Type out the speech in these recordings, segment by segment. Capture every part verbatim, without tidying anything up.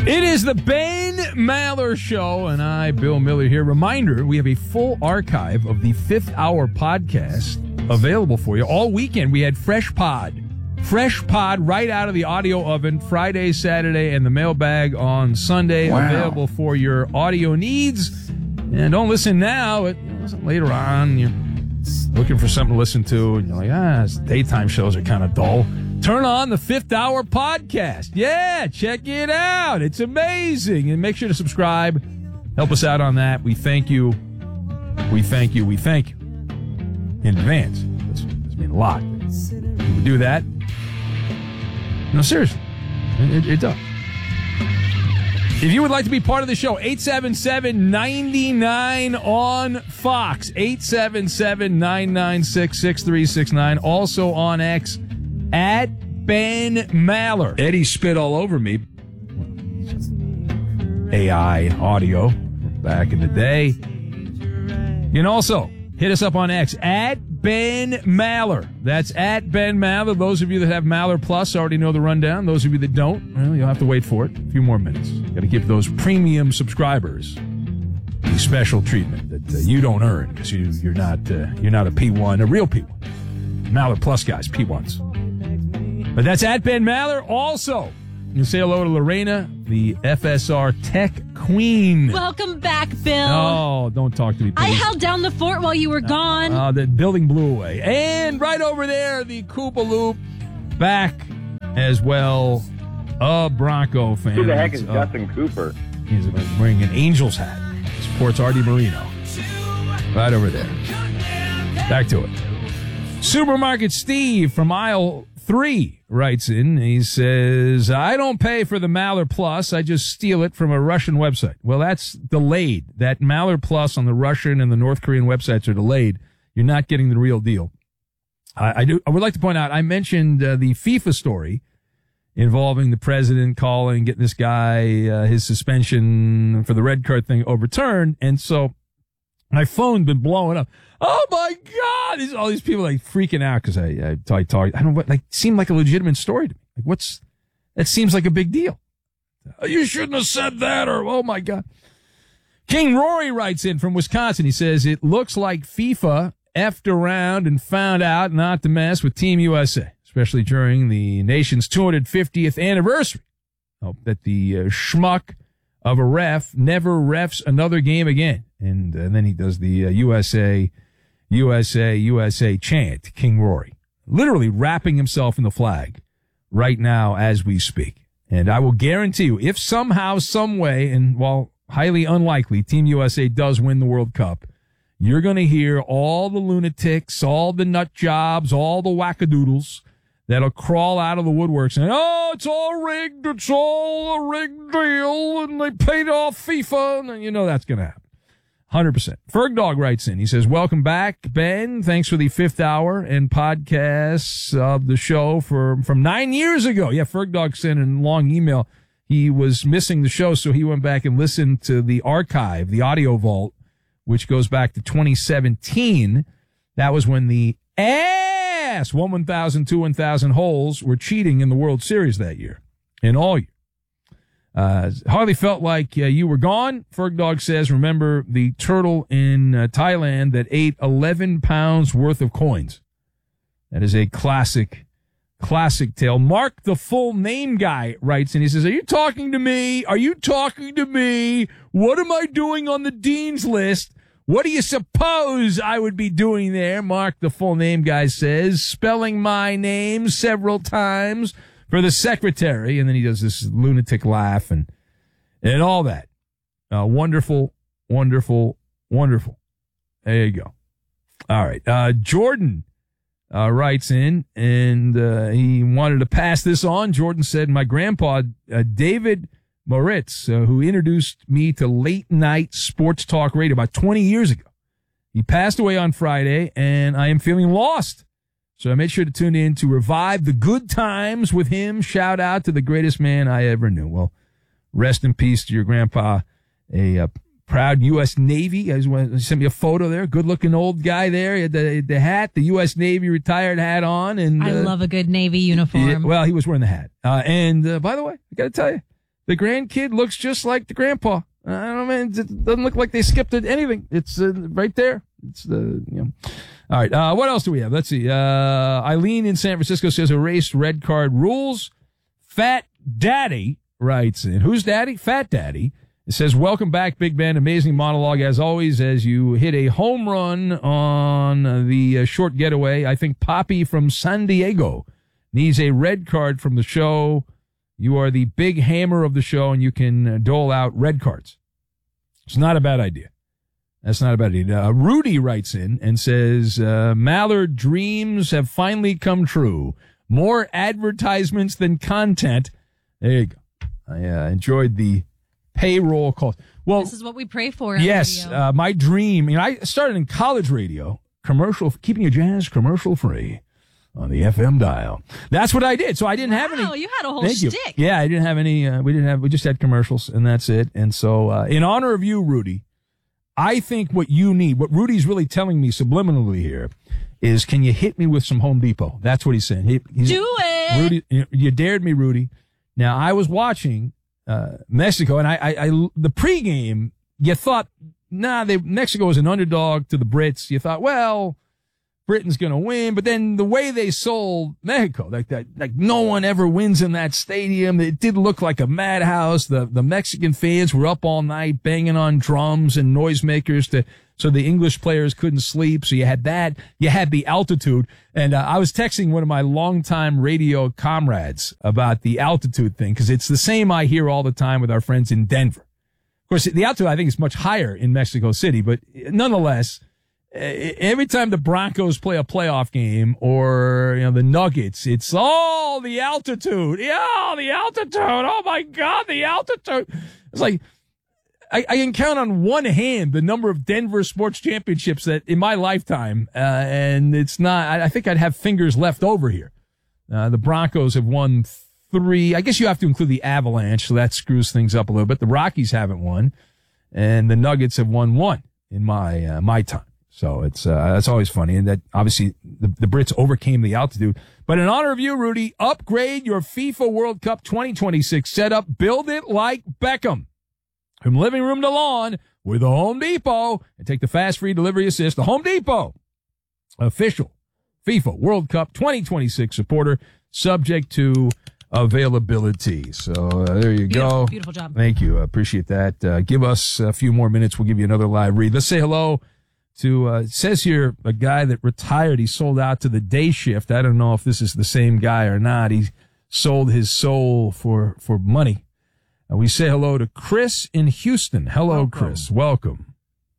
It is the Ben Maller Show, and I, Bill Miller, here. Reminder, we have a full archive of the Fifth Hour podcast available for you. All weekend, we had Fresh Pod. Fresh Pod right out of the audio oven, Friday, Saturday, and the mailbag on Sunday. Wow. Available for your audio needs. And don't listen now. It, you know, listen later on. You're looking for something to listen to, and you're like, ah, daytime shows are kind of dull. Turn on the Fifth Hour podcast. Yeah, check it out. It's amazing. And make sure to subscribe. Help us out on that. We thank you. We thank you. We thank you in advance. This does mean a lot. You would do that. No, seriously. It, it, it does. If you would like to be part of the show, eight seven seven, nine nine on Fox. eight seven seven, nine nine six, six three six nine. Also on X. At Ben Maller. Eddie spit all over me. A I audio back in the day. You can also hit us up on X at Ben Maller. That's at Ben Maller. Those of you that have Maller Plus already know the rundown. Those of you that don't, well, you'll have to wait for it. A few more minutes. Got to give those premium subscribers the special treatment that uh, you don't earn because you, you're not uh, you're not a P one, a real P one. Maller Plus guys, P ones. But that's at Ben Maller. Also, you can say hello to Lorena, the F S R Tech Queen. Welcome back, Bill. Oh, don't talk to me, please. I held down the fort while you were gone. Uh, the building blew away. And right over there, the Koopa Loop back as well. A Bronco fan. Who the heck is uh, Justin Cooper? He's wearing an Angels hat. Supports Artie Marino. Right over there. Back to it. Supermarket Steve from aisle three writes in. He says, I don't pay for the Maller Plus. I just steal it from a Russian website. Well, that's delayed. That Maller Plus on the Russian and the North Korean websites are delayed. You're not getting the real deal. I, I do. I would like to point out, I mentioned uh, the FIFA story involving the president calling, getting this guy, uh, his suspension for the red card thing overturned. And so my phone been blowing up. Oh my God! These, all these people like freaking out because I, I, I talk. I don't know what, like, seemed like a legitimate story to me. Like, what's, that seems like a big deal. You shouldn't have said that, or, oh my God. King Rory writes in from Wisconsin. He says, it looks like FIFA effed around and found out not to mess with Team U S A, especially during the nation's two hundred fiftieth anniversary. Hope that the uh, schmuck of a ref never refs another game again. And, uh, then he does the uh, U S A, U S A, U S A chant, King Rory, literally wrapping himself in the flag right now as we speak. And I will guarantee you, if somehow, some way, and while highly unlikely, Team U S A does win the World Cup, you're going to hear all the lunatics, all the nut jobs, all the wackadoodles that'll crawl out of the woodwork saying, oh, it's all rigged, it's all a rigged deal, and they paid off FIFA, and you know that's going to happen. one hundred percent. Ferg Dog writes in. He says, welcome back, Ben. Thanks for the fifth hour and podcasts of the show for, from nine years ago. Yeah, Ferg Dog sent a long email. He was missing the show, so he went back and listened to the archive, the audio vault, which goes back to twenty seventeen. That was when the ass one one thousand, two one thousand holes were cheating in the World Series that year, in all year. Uh, hardly felt like uh, you were gone. Ferg Dog says, remember the turtle in uh, Thailand that ate eleven pounds worth of coins. That is a classic, classic tale. Mark, the full name guy, writes and he says, are you talking to me? Are you talking to me? What am I doing on the dean's list? What do you suppose I would be doing there? Mark, the full name guy, says, spelling my name several times for the secretary. And then he does this lunatic laugh and, and all that. Uh, wonderful, wonderful, wonderful. There you go. All right. Uh, Jordan, uh, writes in and, uh, he wanted to pass this on. Jordan said, my grandpa, uh, David Moritz, uh, who introduced me to late night sports talk radio about twenty years ago. He passed away on Friday and I am feeling lost. So I made sure to tune in to revive the good times with him. Shout out to the greatest man I ever knew. Well, rest in peace to your grandpa, a uh, proud U S Navy. He sent me a photo there. Good looking old guy there. He had the, the hat, the U S Navy retired hat on. And I uh, love a good Navy uniform. He, well, he was wearing the hat. Uh, and uh, by the way, I got to tell you, the grandkid looks just like the grandpa. I don't know, man. It doesn't look like they skipped it, anything. It's uh, right there. It's the, you know. All right. Uh, what else do we have? Let's see. Uh, Eileen in San Francisco says erased red card rules. Fat Daddy writes in. Who's Daddy? Fat Daddy. It says, welcome back, Big Ben. Amazing monologue, as always, as you hit a home run on the uh, short getaway. I think Poppy from San Diego needs a red card from the show. You are the big hammer of the show, and you can uh, dole out red cards. It's not a bad idea. That's not a bad idea. Uh, Rudy writes in and says, uh, Mallard dreams have finally come true. More advertisements than content. There you go. I uh, enjoyed the payroll calls. Well, this is what we pray for. on Yes, radio. uh, my dream. You know, I started in college radio, commercial, keeping your jazz commercial free on the F M dial. That's what I did. So I didn't have any. Wow, you had a whole Thank you. shtick. Yeah, I didn't have any. Uh, we didn't have. We just had commercials, and that's it. And so, uh, in honor of you, Rudy, I think what you need, what Rudy's really telling me subliminally here, is can you hit me with some Home Depot? That's what he's saying. He, he's, Do it. Rudy, you, you dared me, Rudy. Now I was watching uh, Mexico, and I, I, I, the pregame, you thought, nah, they Mexico was an underdog to the Brits. You thought, well, Britain's going to win, but then the way they sold Mexico, like that, like no one ever wins in that stadium. It did look like a madhouse. The the Mexican fans were up all night banging on drums and noisemakers to so the English players couldn't sleep. So you had that. You had the altitude, and uh, I was texting one of my longtime radio comrades about the altitude thing because it's the same I hear all the time with our friends in Denver. Of course, the altitude I think is much higher in Mexico City, but nonetheless. Every time the Broncos play a playoff game or, you know, the Nuggets, it's all the altitude. Yeah, the altitude. Oh, my God, the altitude. It's like I, I can count on one hand the number of Denver sports championships that in my lifetime, uh, and it's not, I, I think I'd have fingers left over here. Uh, the Broncos have won three. I guess you have to include the Avalanche, so that screws things up a little bit. The Rockies haven't won, and the Nuggets have won one in my uh, my time. So it's uh, that's always funny, and that obviously the, the Brits overcame the altitude. But in honor of you, Rudy, upgrade your FIFA World Cup twenty twenty-six setup. Build it like Beckham, from living room to lawn with the Home Depot, and take the fast free delivery assist. The Home Depot, official FIFA World Cup twenty twenty-six supporter, subject to availability. So uh, there you beautiful, go. Beautiful job. Thank you. I appreciate that. Uh, give us a few more minutes. We'll give you another live read. Let's say hello to, uh, it says here, a guy that retired. He sold out to the day shift. I don't know if this is the same guy or not. He sold his soul for, for money. Uh, we say hello to Chris in Houston. Hello, Welcome. Chris. Welcome.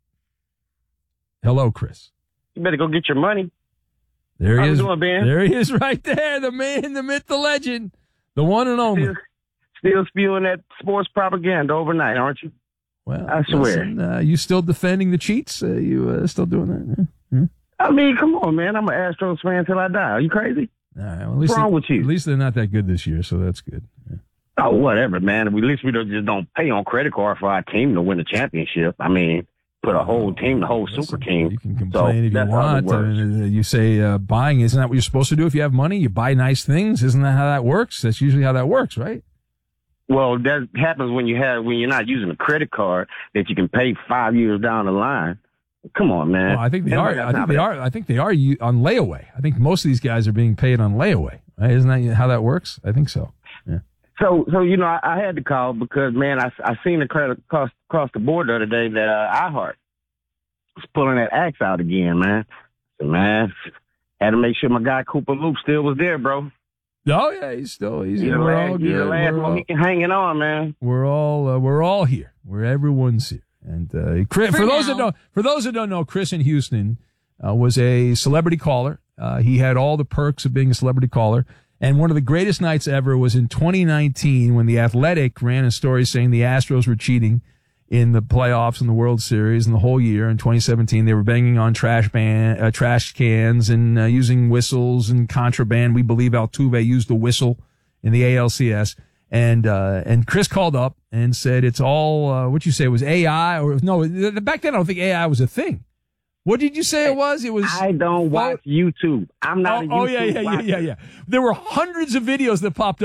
Hello, Chris. You better go get your money. There he How is. you doing, Ben? There he is right there. The man, the myth, the legend, the one and only. Still, still spewing that sports propaganda overnight, aren't you? Well, I swear. Listen, uh, you still defending the cheats? Uh, you uh, still doing that? Yeah. Yeah. I mean, come on, man. I'm an Astros fan till I die. Are you crazy? All right, well, at least What's wrong they, with you? At least they're not that good this year, so that's good. Yeah. Oh, whatever, man. At least we don't, just don't pay on credit card for our team to win the championship. I mean, put a whole team, the whole Listen, super team. You can complain so if you that's how it want. I works. mean, uh, you say uh, buying, isn't that what you're supposed to do if you have money? You buy nice things. Isn't that how that works? That's usually how that works, right? Well, that happens when you have when you're not using a credit card that you can pay five years down the line. Come on, man. Well, I think they Everybody are. got I time think for they that. are. I think they are u- on layaway. I think most of these guys are being paid on layaway. Right? Isn't that how that works? I think so. Yeah. So, so you know, I, I had to call because, man, I, I seen the credit across, across the board the other day that uh, iHeart was pulling that axe out again, man. So, man, had to make sure my guy Cooper Loop still was there, bro. Oh yeah, he's still he's. You're the we're last, all you're good. the last We're all- Mohican hanging on, man. We're all uh, we're all here. We're everyone's here. And uh, Chris, for, For those now. that don't for those that don't know, Chris in Houston uh, was a celebrity caller. Uh, he had all the perks of being a celebrity caller. And one of the greatest nights ever was in twenty nineteen when The Athletic ran a story saying the Astros were cheating in the playoffs and the World Series, and the whole year in twenty seventeen they were banging on trash ban, uh, trash cans and uh, using whistles and contraband. We believe Altuve used a whistle in the A L C S. And, uh, and Chris called up and said it's all, uh, what you say, it was A I or no, back then I don't think A I was a thing. What did you say it was? It was. I don't watch YouTube. I'm not Oh, a YouTube oh yeah, yeah, yeah, watcher. yeah, yeah. There were hundreds of videos that popped up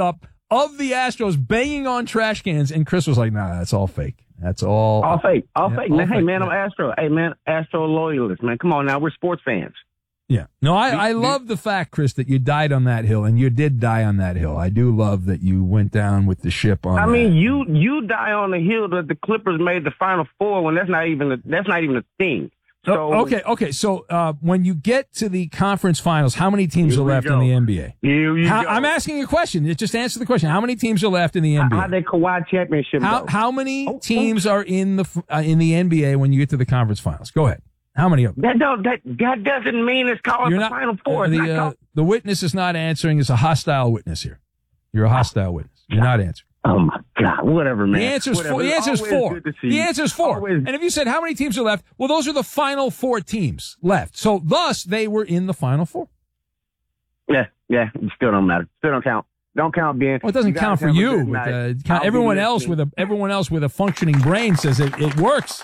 of the Astros banging on trash cans, and Chris was like, nah, that's all fake. That's all. All fake. All yeah, fake. all Man, hey, fake. man, I'm Astro. Hey, man, Astro loyalist, man. Come on now. We're sports fans. Yeah. No, I, I love the fact, Chris, that you died on that hill, and you did die on that hill. I do love that you went down with the ship on I that. mean, you you die on the hill that the Clippers made the Final Four when that's not even a, that's not even a thing. So Oh, okay, okay. So uh, when you get to the conference finals, how many teams Here are we left go. in the N B A? Here you How, go. I'm asking you a question. Just answer the question. How many teams are left in the N B A? How did Kawhi championship How go? how many Oh, teams are in the uh, in the N B A when you get to the conference finals? Go ahead. How many of them? That don't that that doesn't mean it's called You're the not Final Four. uh, It's the not uh, called- the witness is not answering. It's a hostile witness here. You're a hostile witness. You're not answering. Oh my God! Whatever, man. The answer is Whatever. four. The It's answer is always four. good to see The you. answer is four. Always- And if you said how many teams are left, well, those are the final four teams left. So thus they were in the final four. Yeah, yeah. It still don't matter. Still don't count. Don't count, Ben. Well, it doesn't You count guys for have a you. good With, night. uh, count, I'll be everyone else with listening. a everyone else with a functioning brain says it, it works.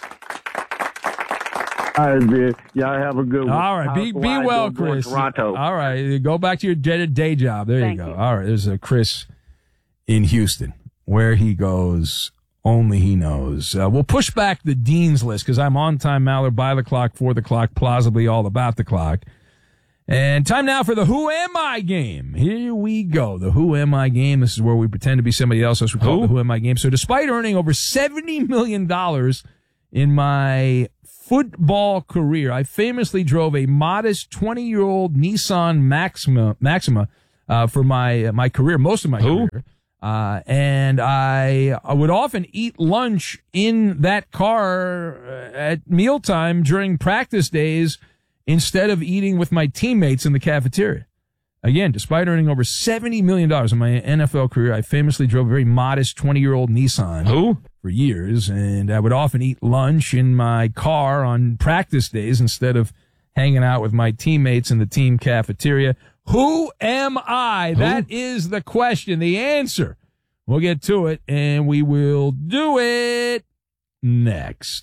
All right, Ben. Y'all have a good one. All right, be How's be Kawhi well, doing in Chris. Toronto. All right, go back to your day, day job. There Thank you go. you. All right, there's a Chris in Houston. Where he goes, only he knows. Uh, we'll push back the Dean's list because I'm on time, Maller, by the clock, for the clock, plausibly all about the clock. And time now for the Who Am I game. Here we go. The Who Am I game. This is where we pretend to be somebody else. As we call it the Who Am I game. So despite earning over seventy million dollars in my football career, I famously drove a modest twenty-year-old Nissan Maxima, Maxima uh, for my uh, my career, most of my Who? career. Uh, and I, I would often eat lunch in that car uh, at mealtime during practice days instead of eating with my teammates in the cafeteria. Again, despite earning over seventy million dollars in my N F L career, I famously drove a very modest twenty-year-old Nissan Who? for years, and I would often eat lunch in my car on practice days instead of hanging out with my teammates in the team cafeteria. Who am I? Who? That is the question. The answer. We'll get to it, and we will do it next.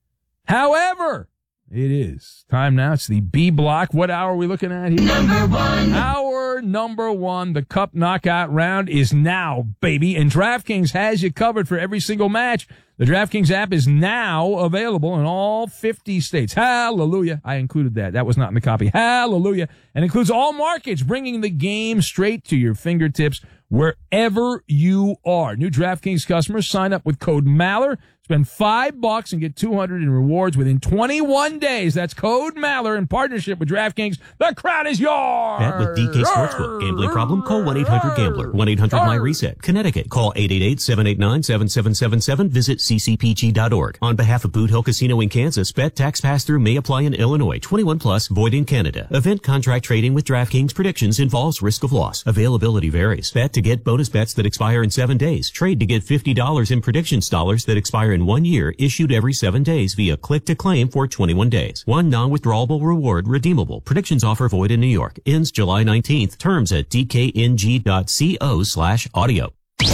However, it is time now. It's the B block. What hour are we looking at here? Number one. Hour number one. The Cup Knockout round is now, baby. And DraftKings has you covered for every single match. The DraftKings app is now available in all fifty states. Hallelujah. I included that. That was not in the copy. Hallelujah. And includes all markets, bringing the game straight to your fingertips wherever you are. New DraftKings customers sign up with code Maller. Spend five bucks and get two hundred in rewards within twenty-one days. That's code Maller in partnership with DraftKings. The crowd is yours. Bet with D K Sportsbook. Gambling problem? Call one eight hundred gambler. one eight hundred my reset. Connecticut. Call eight eight eight, seven eight nine, seven seven seven seven. Visit c c p g dot org. On behalf of Boot Hill Casino in Kansas, bet tax pass-through may apply in Illinois. twenty-one plus, void in Canada. Event contract trading with DraftKings predictions involves risk of loss. Availability varies. Bet to get bonus bets that expire in seven days. Trade to get fifty dollars in predictions dollars that expire in one year, issued every seven days via click to claim for twenty-one days. One non-withdrawable reward redeemable. Predictions offer void in New York. Ends July nineteenth. Terms at d k n g dot co slash audio.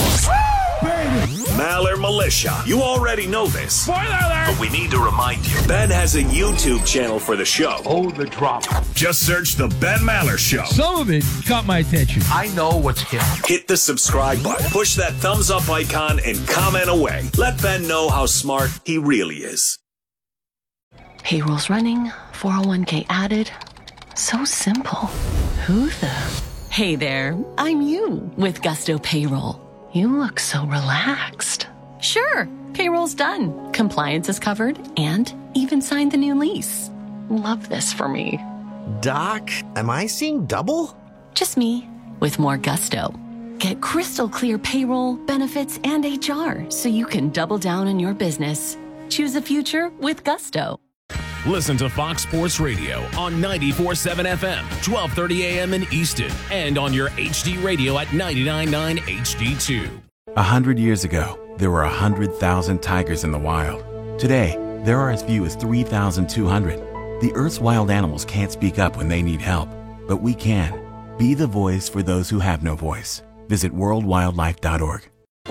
Maller Militia. You already know this. Spoiler alert! But we need to remind you. Ben has a YouTube channel for the show. Oh, the drop. Just search The Ben Maller Show. Some of it caught my attention. I know what's hip. Hit the subscribe button, push that thumbs up icon, and comment away. Let Ben know how smart he really is. Payroll's running, four oh one k added. So simple. Who the? Hey there, I'm you with Gusto Payroll. You look so relaxed. Sure, payroll's done. Compliance is covered and even signed the new lease. Love this for me. Doc, am I seeing double? Just me with more gusto. Get crystal clear payroll, benefits, and H R so you can double down on your business. Choose a future with Gusto. Listen to Fox Sports Radio on ninety-four point seven F M, twelve thirty A M in Easton, and on your H D radio at ninety-nine point nine H D two. A hundred years ago, there were a hundred thousand tigers in the wild. Today, there are as few as three thousand two hundred. The Earth's wild animals can't speak up when they need help, but we can. Be the voice for those who have no voice. Visit world wildlife dot org.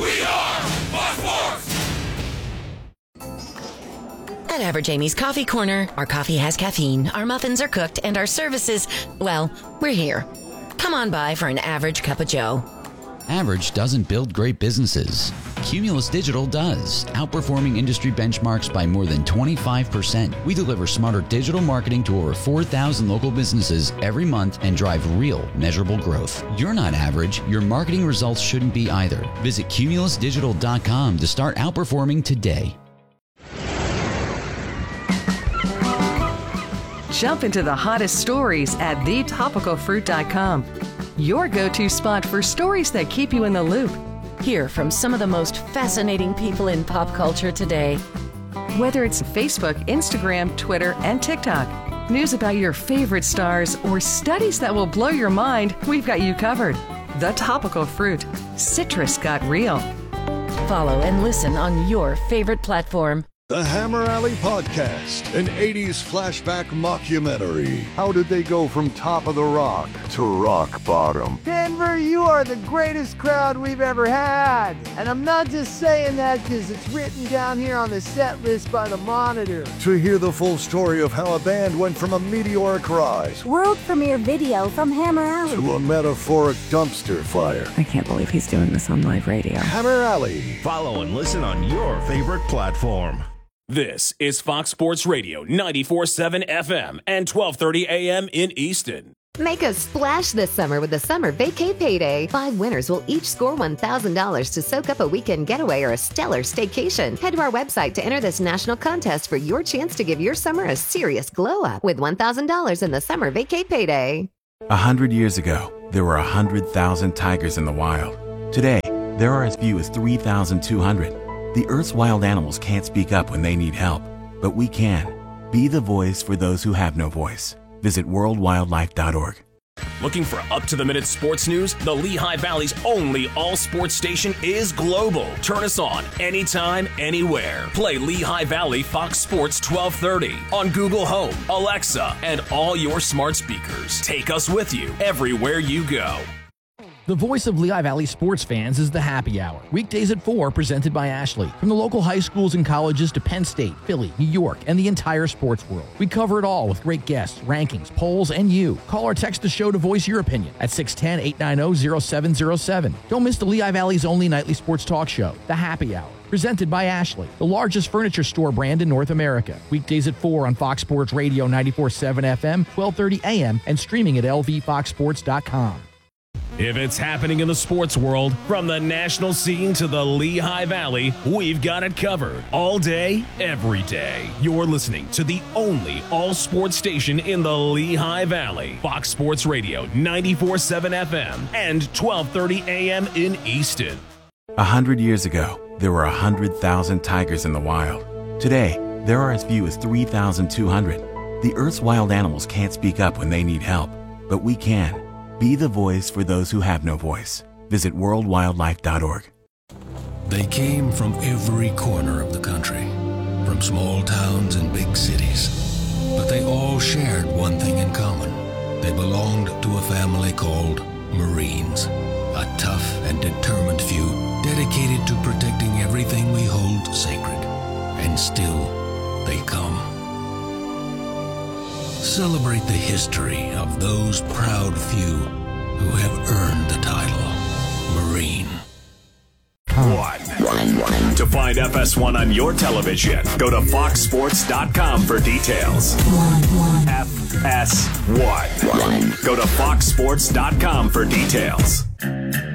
At Average Amy's Coffee Corner, our coffee has caffeine, our muffins are cooked, and our services, well, we're here. Come on by for an average cup of joe. Average doesn't build great businesses. Cumulus Digital does, outperforming industry benchmarks by more than twenty-five percent. We deliver smarter digital marketing to over four thousand local businesses every month and drive real, measurable growth. You're not average. Your marketing results shouldn't be either. Visit cumulus digital dot com to start outperforming today. Jump into the hottest stories at the topical fruit dot com. Your go-to spot for stories that keep you in the loop. Hear from some of the most fascinating people in pop culture today. Whether it's Facebook, Instagram, Twitter, and TikTok, news about your favorite stars, or studies that will blow your mind, we've got you covered. The Topical Fruit. Citrus got real. Follow and listen on your favorite platform. The Hammer Alley Podcast, an eighties flashback mockumentary. How did they go from top of the rock to rock bottom? Denver, you are the greatest crowd we've ever had. And I'm not just saying that because it's written down here on the set list by the Monitor. To hear the full story of how a band went from a meteoric rise, world premiere video from Hammer Alley, to a metaphoric dumpster fire. I can't believe he's doing this on live radio. Hammer Alley. Follow and listen on your favorite platform. This is Fox Sports Radio, ninety-four point seven F M and twelve thirty A M in Easton. Make a splash this summer with the Summer Vacay Payday. Five winners will each score one thousand dollars to soak up a weekend getaway or a stellar staycation. Head to our website to enter this national contest for your chance to give your summer a serious glow up with one thousand dollars in the Summer Vacay Payday. A hundred years ago, there were a hundred thousand tigers in the wild. Today, there are as few as three thousand two hundred. The Earth's wild animals can't speak up when they need help, but we can. Be the voice for those who have no voice. Visit world wildlife dot org. Looking for up-to-the-minute sports news? The Lehigh Valley's only all-sports station is global. Turn us on anytime, anywhere. Play Lehigh Valley Fox Sports twelve thirty on Google Home, Alexa, and all your smart speakers. Take us with you everywhere you go. The voice of Lehigh Valley sports fans is the Happy Hour. Weekdays at four, presented by Ashley. From the local high schools and colleges to Penn State, Philly, New York, and the entire sports world. We cover it all with great guests, rankings, polls, and you. Call or text the show to voice your opinion at six one zero, eight nine zero, zero seven zero seven. Don't miss the Lehigh Valley's only nightly sports talk show, The Happy Hour. Presented by Ashley, the largest furniture store brand in North America. Weekdays at four on Fox Sports Radio ninety-four point seven F M, twelve thirty A M, and streaming at L V fox sports dot com. If it's happening in the sports world, from the national scene to the Lehigh Valley, we've got it covered. All day, every day. You're listening to the only all-sports station in the Lehigh Valley. Fox Sports Radio, ninety-four point seven F M and twelve thirty A M in Easton. A hundred years ago, there were a hundred thousand tigers in the wild. Today, there are as few as three thousand two hundred. The Earth's wild animals can't speak up when they need help, but we can. Be the voice for those who have no voice. Visit world wildlife dot org. They came from every corner of the country, from small towns and big cities. But they all shared one thing in common. They belonged to a family called Marines, a tough and determined few dedicated to protecting everything we hold sacred. And still, they come. Celebrate the history of those proud few who have earned the title Marine. One. To find F S one on your television, go to fox sports dot com for details. F S one. Go to fox sports dot com for details.